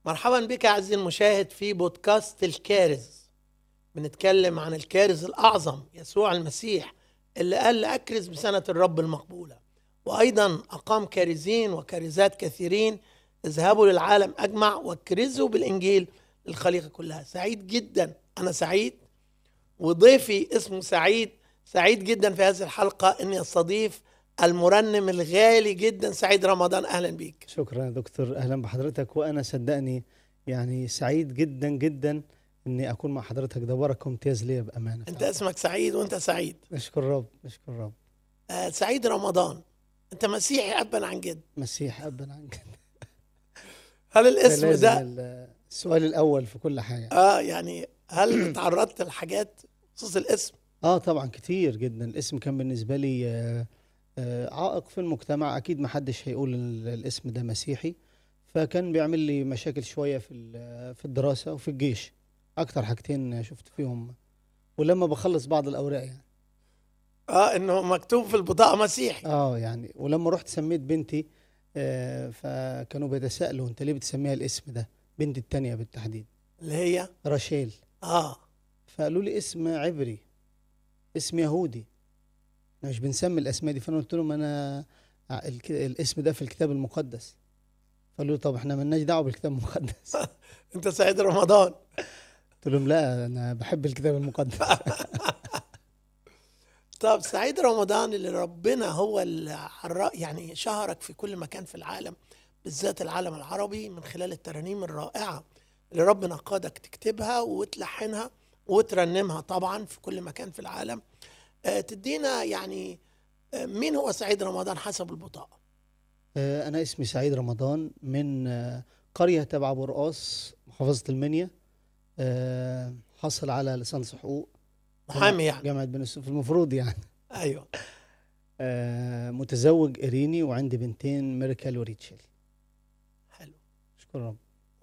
مرحبا بك عزيزي المشاهد في بودكاست الكارز. بنتكلم عن الكارز الأعظم يسوع المسيح اللي قال لأكرز بسنة الرب المقبولة، وأيضا أقام كارزين وكارزات كثيرين. اذهبوا للعالم أجمع واكرزوا بالإنجيل للخليقة كلها. سعيد جدا، أنا سعيد وضيفي اسمه سعيد. سعيد جدا في هذه الحلقة أني أستضيف المرنم الغالي جدا سعيد رمضان. أهلا بيك. شكرا يا دكتور، اهلا بحضرتك. وانا صدقني يعني سعيد جدا جدا اني اكون مع حضرتك. ده بركه وامتياز ليا بامانه أنت فعلا. اسمك سعيد وأنت سعيد. نشكر رب نشكر رب. سعيد رمضان، انت مسيحي ابا عن جد. مسيح ابا عن جد. هل ده الاسم لازم ده السؤال الاول في كل حاجه. يعني هل تعرضت لحاجات بخصوص الاسم؟ اه طبعا كتير جدا. الاسم كان بالنسبه لي عائق في المجتمع. اكيد ما حدش هيقول الاسم ده مسيحي. فكان بيعمل لي مشاكل شويه في الدراسه وفي الجيش. اكتر حاجتين شفت فيهم، ولما بخلص بعض الاوراق يعني. انه مكتوب في البطاقة مسيحي. يعني ولما رحت سميت بنتي فكانوا بيتساءلوا انت ليه بتسميها الاسم ده، بنتي التانية بالتحديد اللي هي راشيل. اه فقالوا لي اسم عبري، اسم يهودي، احنا مش بنسمي الاسماء دي. فانا قلت لهم انا الاسم ده في الكتاب المقدس. فقالوا لي طب احنا ملناش دعوه بالكتاب المقدس. انت سعيد رمضان. قلت لهم لا انا بحب الكتاب المقدس. طب سعيد رمضان اللي ربنا هو اللي يعني شهرك في كل مكان في العالم، بالذات العالم العربي، من خلال الترانيم الرائعة اللي ربنا قادك تكتبها وتلحنها وترنمها طبعا في كل مكان في العالم. تدينا يعني مين هو سعيد رمضان حسب البطاقة؟ انا اسمي سعيد رمضان من قريه تبع برقاص محافظه المنيا. حصل على ليسانس حقوق محامي يعني. جامعة بني سويف المفروض يعني. ايوه. متزوج إريني وعندي بنتين ميركال وريتشل. حلو. شكرا رب.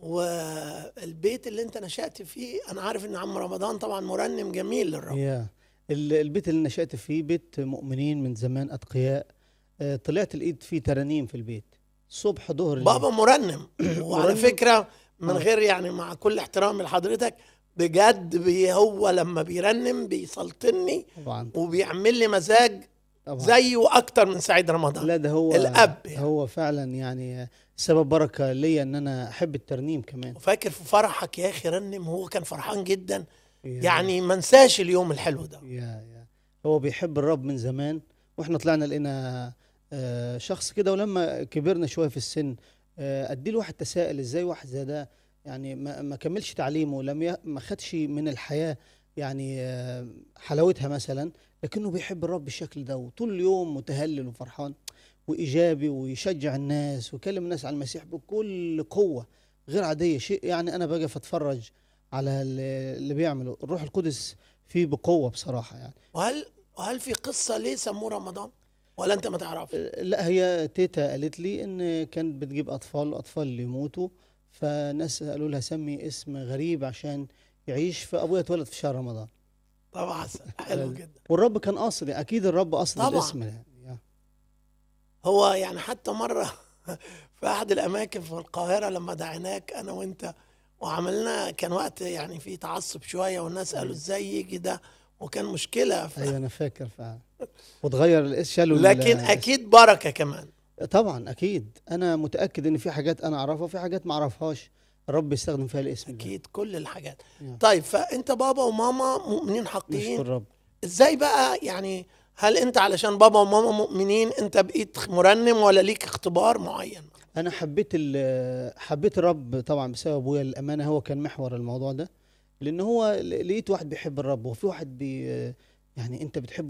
والبيت اللي انت نشأت فيه، انا عارف ان عم رمضان طبعا مرنم جميل للرب. يا البيت اللي نشأت فيه بيت مؤمنين من زمان أتقياء. طلعت لقيت فيه ترانيم في البيت صبح ظهر الليل. بابا مرنم. وعلى مرنم. فكرة من غير يعني، مع كل احترام لحضرتك، بجد هو لما بيرنم بيسلطني طبعا وبيعمل لي مزاج طبعا. زيه واكتر من سعيد رمضان. لا ده هو الاب يعني. هو فعلا يعني سبب بركة ليا ان انا احب الترنيم كمان. وفاكر في فرحك يا اخي رنم، هو كان فرحان جدا. يا يعني ما انساش اليوم الحلو ده. يا هو بيحب الرب من زمان. واحنا طلعنا لقينا شخص كده. ولما كبرنا شويه في السن ادي الواحد تساءل ازاي واحد زي ده يعني ما كملش تعليمه، ما خدش من الحياه يعني حلاوتها مثلا، لكنه بيحب الرب بالشكل ده وطول اليوم متهلل وفرحان وايجابي ويشجع الناس ويكلم الناس عن المسيح بكل قوه غير عاديه. شيء يعني انا باجي اتفرج على اللي بيعمله الروح القدس فيه بقوه بصراحه يعني. وهل في قصة ليه سموه رمضان، ولا انت ما تعرفش؟ لا هي تيتا قالت لي ان كانت بتجيب اطفال اللي يموتوا، فناس قالوا لها سمي اسم غريب عشان يعيش. فابويا اتولد في شهر رمضان. طبعا حلو جدا. والرب كان قاصد، اكيد الرب قصد طبعا. الاسم يعني. هو يعني حتى مرة في أحد الأماكن في القاهرة لما دعيناك أنا وأنت وعملنا، كان وقت يعني في تعصب شوية والناس قالوا إزاي يجي ده، وكان مشكلة ايوه انا فاكر فعلا. وتغير الاسم، شالوا لكن أكيد بركة كمان. طبعا اكيد. انا متاكد ان في حاجات انا اعرفها وفي حاجات ما اعرفهاش الرب يستخدم فيها الاسم ده. أكيد كل الحاجات. يا. طيب فأنت بابا وماما مؤمنين حقيقيين. نشكر الرب. إزاي بقى يعني؟ هل أنت علشان بابا وماما مؤمنين أنت بقيت مرنم، ولا ليك اختبار معين؟ انا حبيت الرب طبعا بسبب ابويا. الامانه هو كان محور الموضوع ده، لان هو لقيت واحد بيحب الرب وفي واحد يعني انت بتحبه